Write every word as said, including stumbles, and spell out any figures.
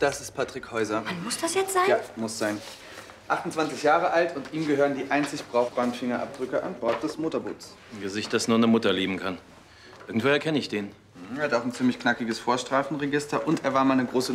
Das ist Patrick Häuser. Mann, muss das jetzt sein? Ja, muss sein. achtundzwanzig Jahre alt und ihm gehören die einzig brauchbaren Fingerabdrücke an Bord des Motorboots. Ein Gesicht, das nur eine Mutter lieben kann. Irgendwoher kenne ich den. Er hat auch ein ziemlich knackiges Vorstrafenregister und er war mal eine große